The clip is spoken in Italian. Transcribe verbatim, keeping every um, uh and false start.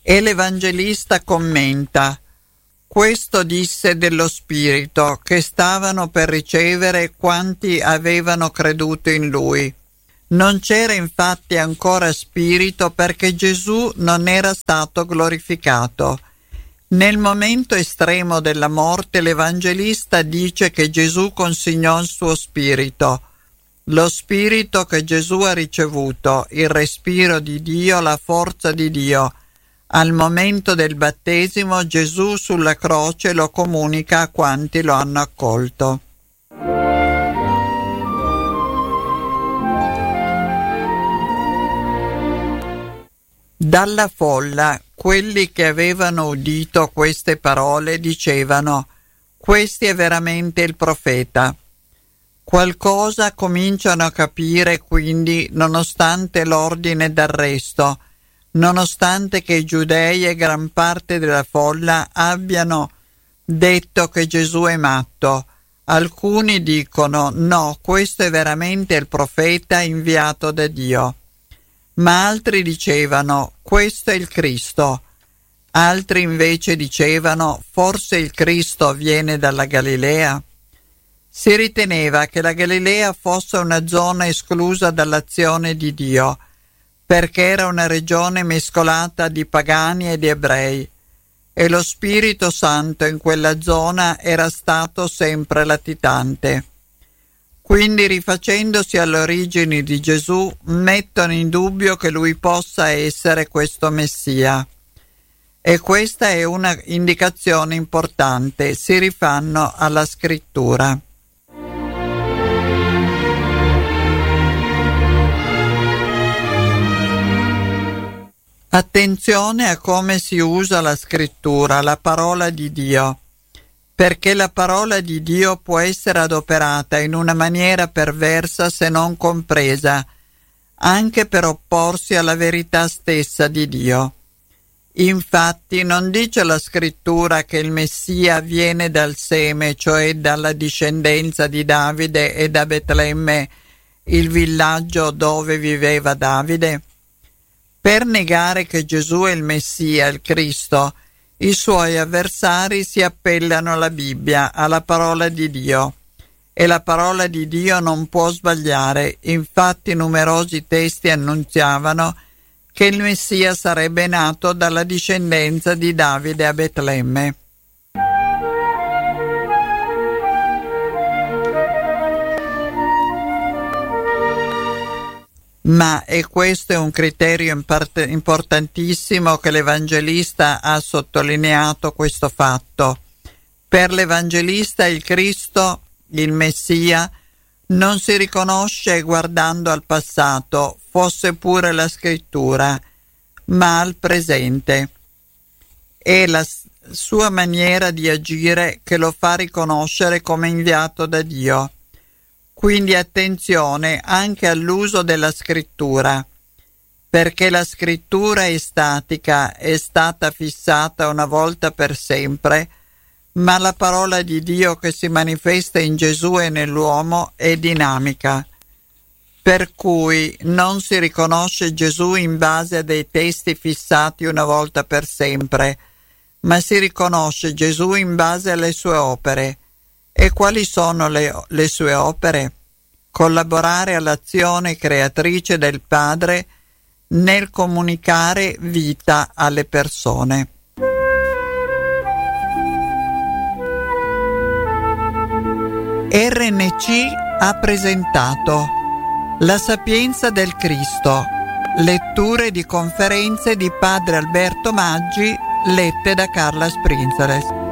E l'Evangelista commenta: questo disse dello Spirito che stavano per ricevere quanti avevano creduto in Lui. Non c'era infatti ancora Spirito perché Gesù non era stato glorificato. Nel momento estremo della morte l'Evangelista dice che Gesù consegnò il suo Spirito, lo Spirito che Gesù ha ricevuto, il respiro di Dio, la forza di Dio. Al momento del battesimo Gesù sulla croce lo comunica a quanti lo hanno accolto. Dalla folla, quelli che avevano udito queste parole dicevano: «Questo è veramente il profeta». Qualcosa cominciano a capire quindi, nonostante l'ordine d'arresto, nonostante che i giudei e gran parte della folla abbiano detto che Gesù è matto. Alcuni dicono: «No, questo è veramente il profeta inviato da Dio». Ma altri dicevano: «Questo è il Cristo». Altri invece dicevano: «Forse il Cristo viene dalla Galilea». Si riteneva che la Galilea fosse una zona esclusa dall'azione di Dio, perché era una regione mescolata di pagani e di ebrei, e lo Spirito Santo in quella zona era stato sempre latitante. Quindi, rifacendosi alle origini di Gesù, mettono in dubbio che lui possa essere questo Messia. E questa è una indicazione importante, si rifanno alla Scrittura. Attenzione a come si usa la Scrittura, la parola di Dio, perché la parola di Dio può essere adoperata in una maniera perversa se non compresa, anche per opporsi alla verità stessa di Dio. Infatti non dice la Scrittura che il Messia viene dal seme, cioè dalla discendenza di Davide e da Betlemme, il villaggio dove viveva Davide? Per negare che Gesù è il Messia, il Cristo, i suoi avversari si appellano alla Bibbia, alla parola di Dio. E la parola di Dio non può sbagliare, infatti numerosi testi annunziavano che il Messia sarebbe nato dalla discendenza di Davide a Betlemme. Ma, e questo è un criterio impart- importantissimo che l'Evangelista ha sottolineato questo fatto, per l'Evangelista il Cristo, il Messia, non si riconosce guardando al passato, fosse pure la Scrittura, ma al presente. È la s- sua maniera di agire che lo fa riconoscere come inviato da Dio. Quindi attenzione anche all'uso della Scrittura, perché la Scrittura è statica, è stata fissata una volta per sempre, ma la parola di Dio che si manifesta in Gesù e nell'uomo è dinamica, per cui non si riconosce Gesù in base a dei testi fissati una volta per sempre, ma si riconosce Gesù in base alle sue opere. E quali sono le, le sue opere? Collaborare all'azione creatrice del Padre nel comunicare vita alle persone. R N C ha presentato La Sapienza del Cristo, letture di conferenze di Padre Alberto Maggi lette da Carla Sprinzeles.